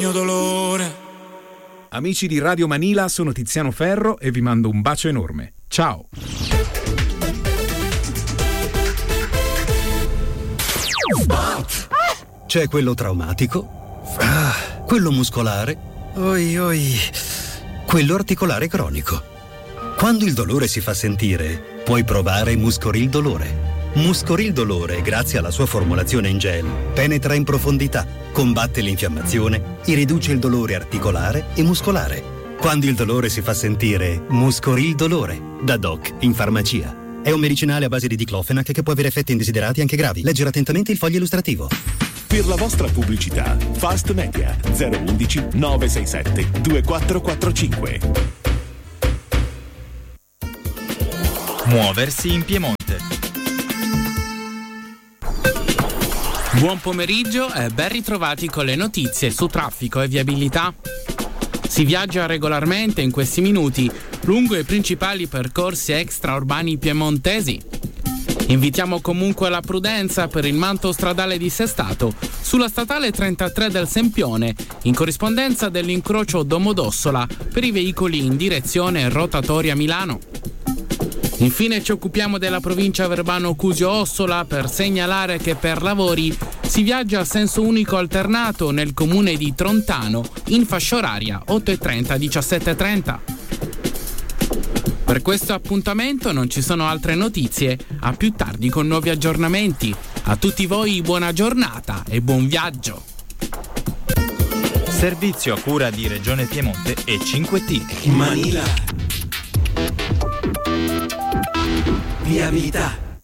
mio dolore. Amici di Radio Manila, sono Tiziano Ferro e vi mando un bacio enorme. Ciao! C'è quello traumatico, quello muscolare, quello articolare cronico. Quando il dolore si fa sentire, puoi provare Muscoril Dolore. Muscoril Dolore, grazie alla sua formulazione in gel, penetra in profondità, combatte l'infiammazione e riduce il dolore articolare e muscolare. Quando il dolore si fa sentire, Muscoril Dolore, da Doc in farmacia. È un medicinale a base di diclofenac che può avere effetti indesiderati anche gravi. Leggere attentamente il foglio illustrativo. Per la vostra pubblicità, Fast Media 011 967 2445. Muoversi in Piemonte. Buon pomeriggio e ben ritrovati con le notizie su traffico e viabilità. Si viaggia regolarmente in questi minuti lungo i principali percorsi extraurbani piemontesi. Invitiamo comunque alla prudenza per il manto stradale dissestato sulla statale 33 del Sempione, in corrispondenza dell'incrocio Domodossola per i veicoli in direzione rotatoria Milano. Infine ci occupiamo della provincia Verbano-Cusio-Ossola per segnalare che per lavori si viaggia a senso unico alternato nel comune di Trontano in fascia oraria 8:30-17:30. Per questo appuntamento non ci sono altre notizie, a più tardi con nuovi aggiornamenti. A tutti voi buona giornata e buon viaggio. Servizio a cura di Regione Piemonte e 5T. Manila. Viabilità.